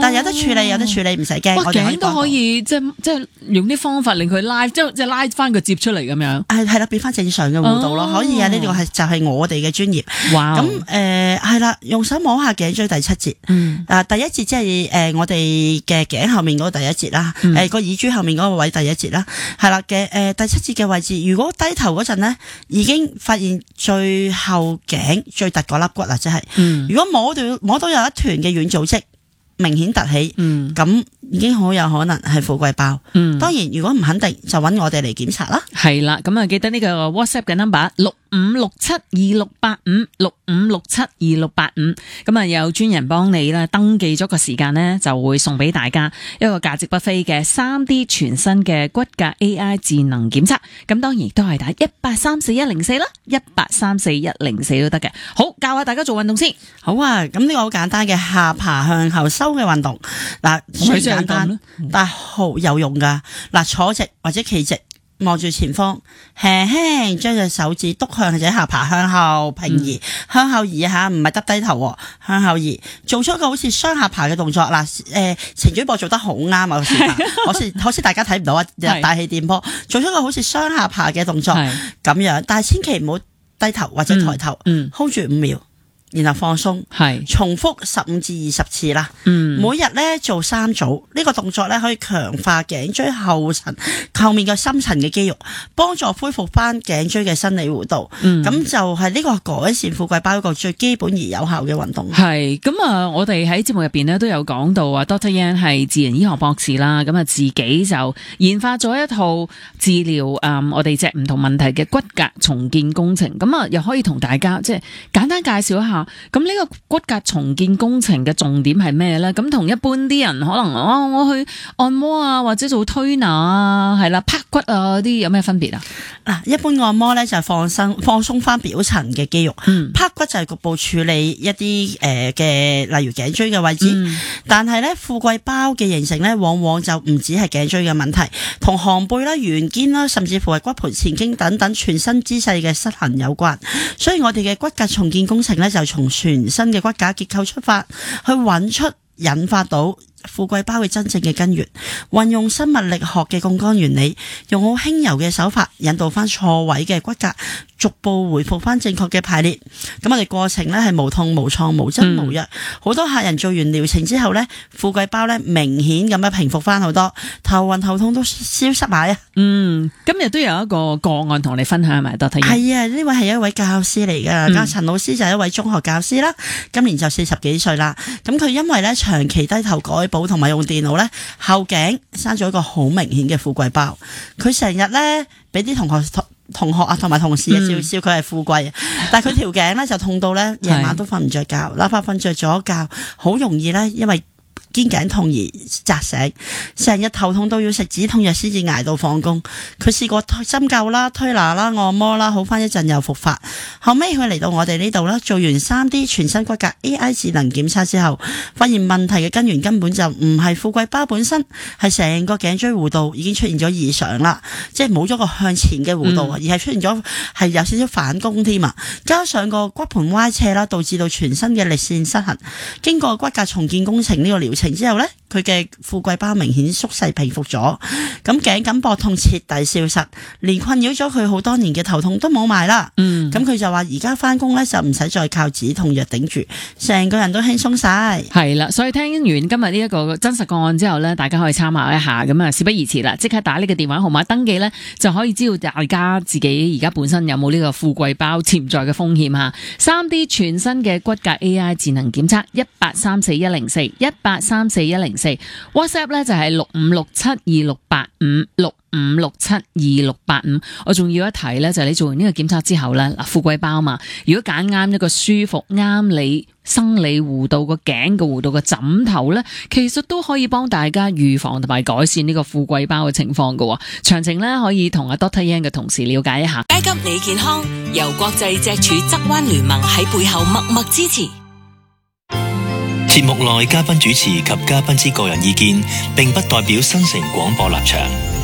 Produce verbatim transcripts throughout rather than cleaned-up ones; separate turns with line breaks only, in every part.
但係有得處理，有得處理，唔使驚。我哋
頸都可以即係即係用啲方法令佢拉，即係即係拉翻個接出嚟咁樣。
係係啦，變翻正常嘅弧度咯，哦、可以啊！呢個係就係我哋嘅專業。
哇！
咁誒係啦，用手摸下頸椎第七節。嗯。啊，第一節即係誒我哋嘅頸後面嗰個第一節啦，誒、嗯、個耳珠後面嗰個位第一節啦，係啦嘅誒第七節嘅位置，如果低頭嗰陣咧，已經發現最後頸最突嗰粒骨啦，即係，嗯、如果摸到摸到有一團嘅軟組織明顯凸起，咁、嗯、已經好有可能係富貴包。嗯、當然如果唔肯定，就揾我哋嚟檢查啦。
係啦，咁啊記得呢個 WhatsApp 嘅 number 六五六七二六八五六五六七二六八五，咁啊有專人幫你啦，登記咗個時間呢，就會送俾大家一個價值不菲嘅 三 D 全新嘅骨骼 A I 智能檢測。咁當然都係打一八三四一零四啦，一八三四一零四都得嘅。好，教下大家做運動先。
好啊，咁呢個好簡單嘅下巴向後收嘅運動，嗱，雖然簡單，但係好有用噶。嗱，坐直或者企直，望住前方，輕輕將隻手指篤向或者下巴向後平移，嗯、向後移下，唔係耷低頭，向後移，做出一個好似雙下巴嘅動作。嗱，誒，程主播做得好啱啊，好似好似大家睇唔到啊，大氣電波，做出一個好似雙下巴嘅動作，咁樣，但係千祈唔好低頭或者抬頭，嗯嗯、hold 住五秒。然後放鬆，係重複十五至二十次啦。嗯，每日咧做三組，呢、這個動作咧可以強化頸椎後層後面嘅深層嘅肌肉，幫助恢復翻頸椎嘅生理弧度。嗯，咁就係呢個改善富貴包一個最基本而有效嘅運動。
係咁啊！我哋喺節目入邊咧都有講到啊 ，Doctor Yan 係自然醫學博士啦，咁啊自己就研發咗一套治療誒、嗯、我哋隻唔同問題嘅骨骼重建工程。咁啊，又可以同大家即係簡單介紹一下。咁呢個骨骼重建工程嘅重點係咩咧？咁同一般啲人可能哦，我去按摩啊，或者做推拿啊，係啦，拍骨啊嗰啲有咩分別啊？
嗱，一般按摩咧就係放鬆放鬆翻表層嘅肌肉，嗯、拍骨就係局部處理一啲誒嘅，例如頸椎嘅位置。嗯、但係咧富貴包嘅形成咧，往往就唔止係頸椎嘅問題，同寒背啦、圓肩啦，甚至乎係骨盆前傾等等全身姿勢嘅失衡有關。所以我哋嘅骨骼重建工程咧，就從全身嘅骨架結構出發，去揾出引發到富貴包嘅真正嘅根源，運用生物力學嘅槓桿原理，用好輕柔嘅手法引導翻錯位嘅骨骼，逐步回復翻正確嘅排列。咁我哋過程咧係無痛無創無針無藥，好、嗯、多客人做完療程之後咧，富貴包咧明顯咁樣平復翻好多，頭暈頭痛都消失埋啊！嗯，
今日都有一個個案同你分享埋，多睇。
係啊，呢位係一位教師嚟噶，家陳、嗯、老師就係一位中學教師啦，今年就四十幾歲啦。咁佢因為咧長期低頭改補同埋用電腦咧，後頸生咗一個好明顯嘅富貴包。佢成日咧俾啲同學同同學啊同埋同事啊笑笑佢係富貴，嗯、但係佢條頸咧就痛到咧夜晚都瞓唔着覺，哪怕瞓着咗覺，好容易咧因為肩頸痛而扎醒，成日頭痛都要食止痛藥先至捱到放工。佢試過針灸啦、推拿啦、按摩啦，好翻一陣又復發。後尾佢嚟到我哋呢度啦，做完 三 D 全身骨骼 A I 智能檢測之後，發現問題嘅根源根本就唔係富貴包本身，係成個頸椎弧度已經出現咗異常啦，即係冇咗個向前嘅弧度，嗯、而係出現咗係有少少反弓添啊！加上個骨盆歪斜啦，導致到全身嘅力線失衡。經過骨骼重建工程呢個療程之後咧，佢嘅富貴包明顯縮細平復咗，咁頸緊膊痛徹底消失，連困擾咗佢好多年嘅頭痛都冇埋啦。嗯，咁佢就話而家翻工咧就唔使再靠止痛藥頂住，成個人都輕鬆晒。
係啦，所以聽完今日呢一個真實個案之後咧，大家可以參考一下。咁啊，事不宜遲啦，即刻打呢個電話號碼登記咧，就可以知道大家自己而家本身有冇呢個富貴包潛在嘅風險吓。三 D 全新嘅骨骼 A I 智能檢測，一八三四一零四一八三四一零四 WhatsApp 咧就係六五六七二六八五六五六七二六八五。我仲要一提咧，就係你做完呢個檢測之後咧，嗱富貴包嘛，如果揀啱一個舒服啱你生理弧度個頸嘅弧度嘅枕頭咧，其實都可以幫大家預防同埋改善呢個富貴包嘅情況㗎。詳情咧可以同阿 Doctor Yan 嘅同事了解一下。
Backup 你健康，由國際脊柱側彎聯盟喺背後默默支持。
節目內嘉賓主持及嘉賓之個人意見，並不代表新城廣播立場。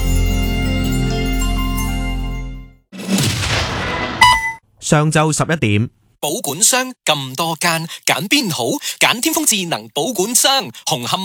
上晝十一點，
保管箱咁多間，揀邊好？揀天風智能保管箱，紅磡